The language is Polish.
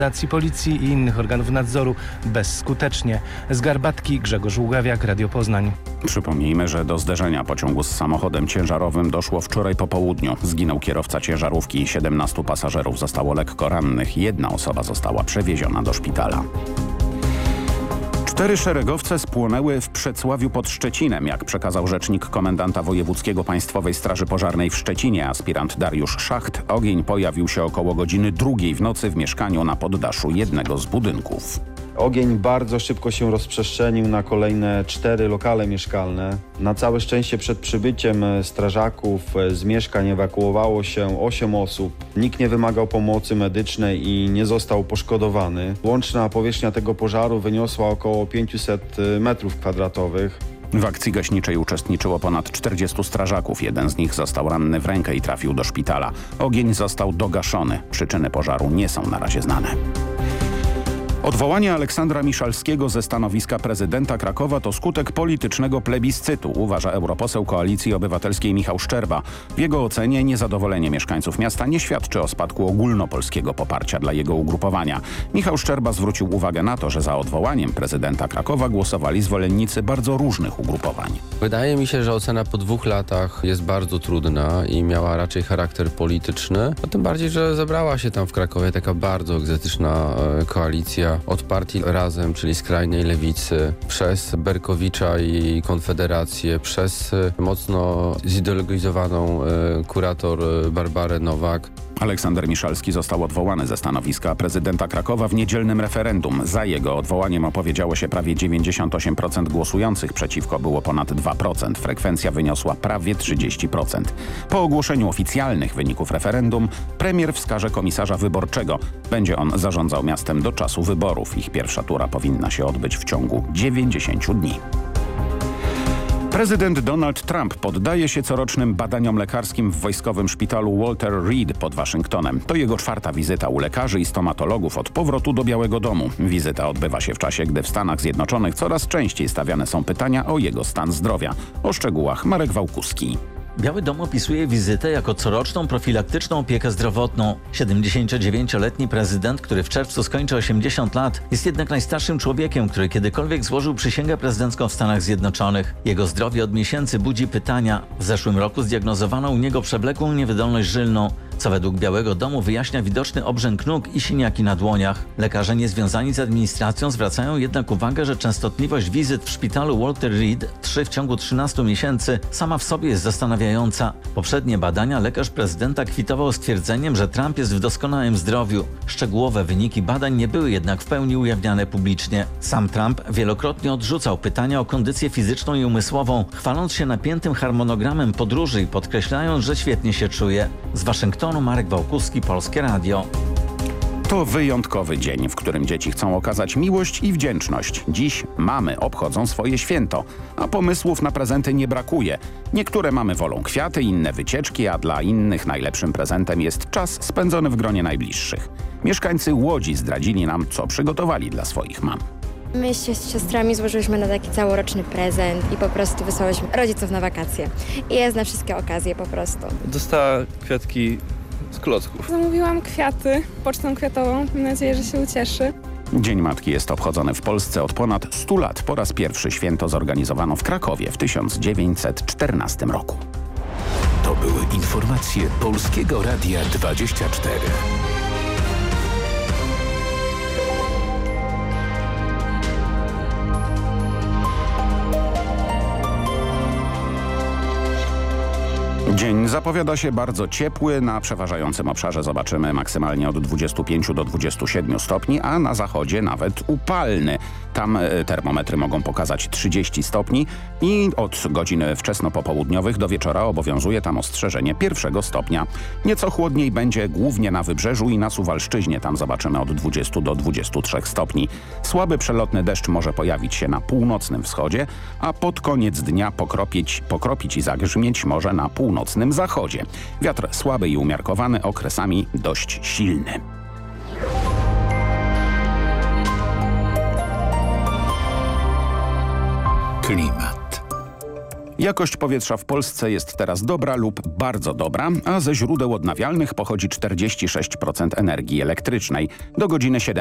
Policji i innych organów nadzoru bezskutecznie. Z Garbatki Grzegorz Ługawiak, Radio Poznań. Przypomnijmy, że do zderzenia pociągu z samochodem ciężarowym doszło wczoraj po południu. Zginął kierowca ciężarówki i 17 pasażerów zostało lekko rannych. 1 osoba została przewieziona do szpitala. 4 szeregowce spłonęły w Przecławiu pod Szczecinem. Jak przekazał rzecznik komendanta wojewódzkiego Państwowej Straży Pożarnej w Szczecinie, aspirant Dariusz Szacht, ogień pojawił się około godziny 2 w nocy w mieszkaniu na poddaszu jednego z budynków. Ogień bardzo szybko się rozprzestrzenił na kolejne 4 lokale mieszkalne. Na całe szczęście przed przybyciem strażaków z mieszkań ewakuowało się 8 osób. Nikt nie wymagał pomocy medycznej i nie został poszkodowany. Łączna powierzchnia tego pożaru wyniosła około 500 m². W akcji gaśniczej uczestniczyło ponad 40 strażaków. Jeden z nich został ranny w rękę i trafił do szpitala. Ogień został dogaszony. Przyczyny pożaru nie są na razie znane. Odwołanie Aleksandra Miszalskiego ze stanowiska prezydenta Krakowa to skutek politycznego plebiscytu, uważa europoseł Koalicji Obywatelskiej Michał Szczerba. W jego ocenie niezadowolenie mieszkańców miasta nie świadczy o spadku ogólnopolskiego poparcia dla jego ugrupowania. Michał Szczerba zwrócił uwagę na to, że za odwołaniem prezydenta Krakowa głosowali zwolennicy bardzo różnych ugrupowań. Wydaje mi się, że ocena po 2 latach jest bardzo trudna i miała raczej charakter polityczny. No tym bardziej, że zebrała się tam w Krakowie taka bardzo egzotyczna koalicja od partii Razem, czyli skrajnej lewicy, przez Berkowicza i Konfederację, przez mocno zideologizowaną kurator Barbarę Nowak. Aleksander Miszalski został odwołany ze stanowiska prezydenta Krakowa w niedzielnym referendum. Za jego odwołaniem opowiedziało się prawie 98% głosujących, przeciwko było ponad 2%. Frekwencja wyniosła prawie 30%. Po ogłoszeniu oficjalnych wyników referendum premier wskaże komisarza wyborczego. Będzie on zarządzał miastem do czasu wyborów. Ich pierwsza tura powinna się odbyć w ciągu 90 dni. Prezydent Donald Trump poddaje się corocznym badaniom lekarskim w wojskowym szpitalu Walter Reed pod Waszyngtonem. To jego 4. wizyta u lekarzy i stomatologów od powrotu do Białego Domu. Wizyta odbywa się w czasie, gdy w Stanach Zjednoczonych coraz częściej stawiane są pytania o jego stan zdrowia. O szczegółach Marek Wałkuski. Biały Dom opisuje wizytę jako coroczną profilaktyczną opiekę zdrowotną. 79-letni prezydent, który w czerwcu skończy 80 lat, jest jednak najstarszym człowiekiem, który kiedykolwiek złożył przysięgę prezydencką w Stanach Zjednoczonych. Jego zdrowie od miesięcy budzi pytania. W zeszłym roku zdiagnozowano u niego przewlekłą niewydolność żylną, co według Białego Domu wyjaśnia widoczny obrzęk nóg i siniaki na dłoniach. Lekarze niezwiązani z administracją zwracają jednak uwagę, że częstotliwość wizyt w szpitalu Walter Reed 3 w ciągu 13 miesięcy sama w sobie jest zastanawiająca. Poprzednie badania lekarz prezydenta kwitował stwierdzeniem, że Trump jest w doskonałym zdrowiu. Szczegółowe wyniki badań nie były jednak w pełni ujawniane publicznie. Sam Trump wielokrotnie odrzucał pytania o kondycję fizyczną i umysłową, chwaląc się napiętym harmonogramem podróży i podkreślając, że świetnie się czuje. Z Waszyngtonu Marek Wałkuski, Polskie Radio. To wyjątkowy dzień, w którym dzieci chcą okazać miłość i wdzięczność. Dziś mamy obchodzą swoje święto, a pomysłów na prezenty nie brakuje. Niektóre mamy wolą kwiaty, inne wycieczki, a dla innych najlepszym prezentem jest czas spędzony w gronie najbliższych. Mieszkańcy Łodzi zdradzili nam, co przygotowali dla swoich mam. My się z siostrami złożyliśmy na taki całoroczny prezent i po prostu wysłałyśmy rodziców na wakacje. I jest na wszystkie okazje po prostu. Dostała kwiatki z klocków. Zamówiłam kwiaty pocztą kwiatową. Mam nadzieję, że się ucieszy. Dzień Matki jest obchodzony w Polsce od ponad 100 lat. Po raz pierwszy święto zorganizowano w Krakowie w 1914 roku. To były informacje Polskiego Radia 24. Dzień zapowiada się bardzo ciepły. Na przeważającym obszarze zobaczymy maksymalnie od 25 do 27 stopni, a na zachodzie nawet upalny. Tam termometry mogą pokazać 30 stopni i od godziny wczesnopopołudniowych do wieczora obowiązuje tam ostrzeżenie 1 stopnia. Nieco chłodniej będzie głównie na Wybrzeżu i na Suwalszczyźnie. Tam zobaczymy od 20 do 23 stopni. Słaby przelotny deszcz może pojawić się na północnym wschodzie, a pod koniec dnia pokropić i zagrzmieć może na północnym zachodzie. Wiatr słaby i umiarkowany, okresami dość silny. Klimat. Jakość powietrza w Polsce jest teraz dobra lub bardzo dobra, a ze źródeł odnawialnych pochodzi 46% energii elektrycznej. Do godziny 7.